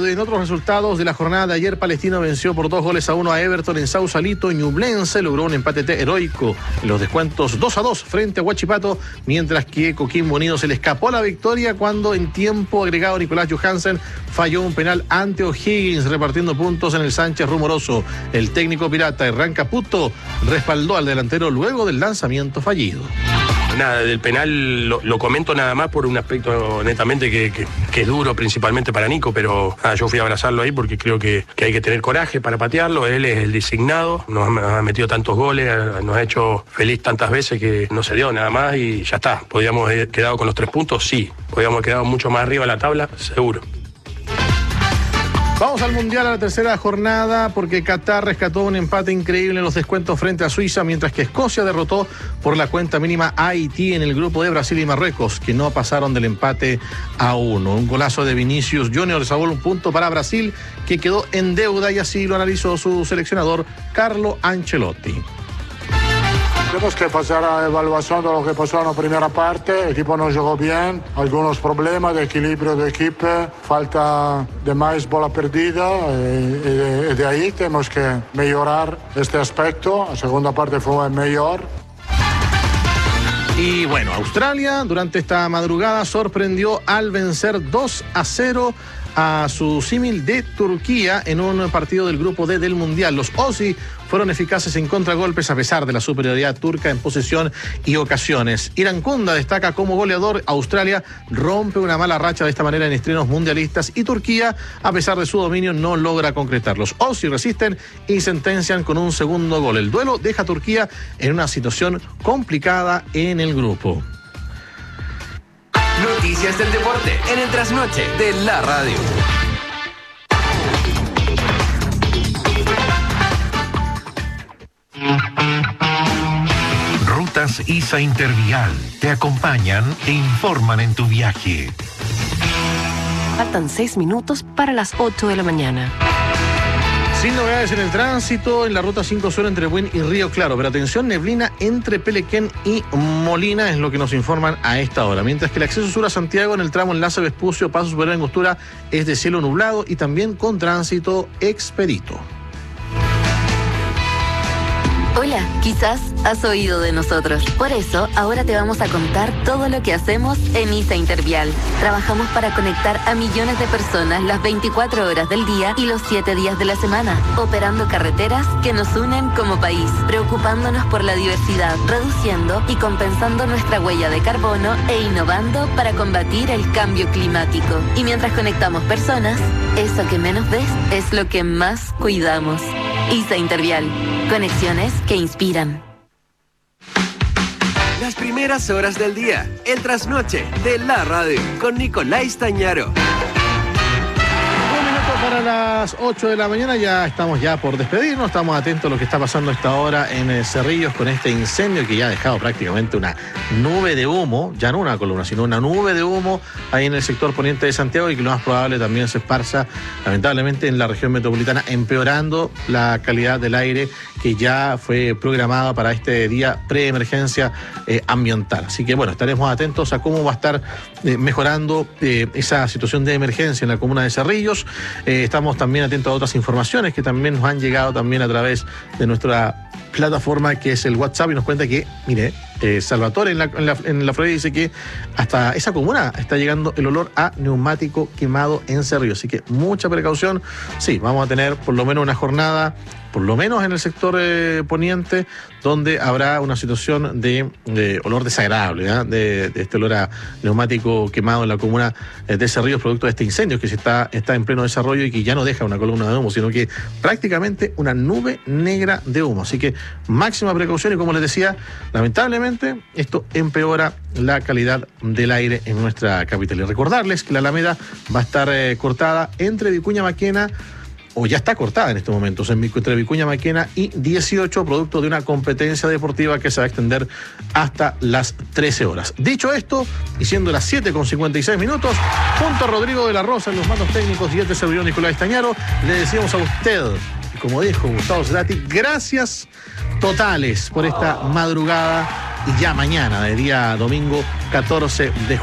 en otros resultados de la jornada de ayer, Palestino venció por 2-1 a Everton en Sausalito. Ñublense logró un empate heroico en los descuentos 2-2 frente a Huachipato, mientras que Coquimbo Unido se le escapó la victoria cuando en tiempo agregado Nicolás Johansen falló un penal ante O'Higgins, repartiendo puntos en el Sánchez Rumoroso. El técnico pirata Hernán Caputo respaldó al delantero luego del lanzamiento fallido. Nada, del penal lo comento nada más por un aspecto netamente que es duro principalmente para Nico, pero yo fui a abrazarlo ahí porque creo que hay que tener coraje para patearlo. Él es el designado, nos ha metido tantos goles, nos ha hecho feliz tantas veces que no se dio nada más y ya está. ¿Podríamos haber quedado con los 3 puntos? Sí. ¿Podríamos haber quedado mucho más arriba de la tabla? Seguro. Vamos al Mundial, a la tercera jornada, porque Qatar rescató un empate increíble en los descuentos frente a Suiza, mientras que Escocia derrotó por la cuenta mínima a Haití en el grupo de Brasil y Marruecos, que no pasaron del empate a 1. Un golazo de Vinicius Junior salvó un punto para Brasil, que quedó en deuda, y así lo analizó su seleccionador Carlo Ancelotti. Tenemos que pasar a evaluación de lo que pasó en la primera parte. El equipo no jugó bien, algunos problemas de equilibrio de equipo, falta de más bola perdida y de ahí tenemos que mejorar este aspecto. La segunda parte fue mejor. Y bueno, Australia durante esta madrugada sorprendió al vencer 2-0 a su símil de Turquía en un partido del grupo D del Mundial. Los Aussie fueron eficaces en contragolpes a pesar de la superioridad turca en posesión y ocasiones. Irankunda destaca como goleador. Australia rompe una mala racha de esta manera en estrenos mundialistas y Turquía, a pesar de su dominio, no logra concretar. Los Aussie resisten y sentencian con un segundo gol. El duelo deja a Turquía en una situación complicada en el grupo. Noticias del deporte en el trasnoche de la radio. Rutas ISA Intervial te acompañan e informan en tu viaje. Faltan 6 minutos para las 8 de la mañana. Sin novedades en el tránsito, en la ruta 5 Sur entre Buin y Río Claro, pero atención, neblina entre Pelequén y Molina es lo que nos informan a esta hora. Mientras que el acceso sur a Santiago en el tramo Enlace Vespucio, Paso Superior Angostura es de cielo nublado y también con tránsito expedito. Hola, quizás has oído de nosotros. Por eso, ahora te vamos a contar todo lo que hacemos en ISA Intervial. Trabajamos para conectar a millones de personas las 24 horas del día y los 7 días de la semana, operando carreteras que nos unen como país, preocupándonos por la diversidad, reduciendo y compensando nuestra huella de carbono e innovando para combatir el cambio climático. Y mientras conectamos personas, eso que menos ves es lo que más cuidamos. ISA Intervial. Conexiones que inspiran. Las primeras horas del día, el trasnoche de la radio, con Nicolás Tañaro. Para las 8 de la mañana ya estamos por despedirnos, estamos atentos a lo que está pasando a esta hora en Cerrillos con este incendio que ya ha dejado prácticamente una nube de humo, ya no una columna, sino una nube de humo ahí en el sector poniente de Santiago y que lo más probable también se esparza lamentablemente en la región metropolitana, empeorando la calidad del aire que ya fue programada para este día preemergencia ambiental. Así que bueno, estaremos atentos a cómo va a estar mejorando esa situación de emergencia en la comuna de Cerrillos. Estamos también atentos a otras informaciones que también nos han llegado también a través de nuestra plataforma que es el WhatsApp y nos cuenta que, mire, Salvatore en la Florida dice que hasta esa comuna está llegando el olor a neumático quemado en Cerrillos, así que mucha precaución. Sí, vamos a tener por lo menos una jornada, por lo menos en el sector poniente, donde habrá una situación de olor desagradable, de este olor a neumático quemado en la comuna de Cerrillos, producto de este incendio que está en pleno desarrollo y que ya no deja una columna de humo, sino que prácticamente una nube negra de humo. Así que máxima precaución y, como les decía, lamentablemente esto empeora la calidad del aire en nuestra capital. Y recordarles que la Alameda va a estar cortada entre Vicuña Maquena, o ya está cortada en estos momentos, entre Vicuña Maquena y 18, producto de una competencia deportiva que se va a extender hasta las 13 horas. Dicho esto, y siendo las 7:56 minutos, junto a Rodrigo de la Rosa en los mandos técnicos y este servidor Nicolás Tañaro, le decimos a usted, como dijo Gustavo Cerati, gracias totales por esta madrugada y ya mañana, de día domingo 14 de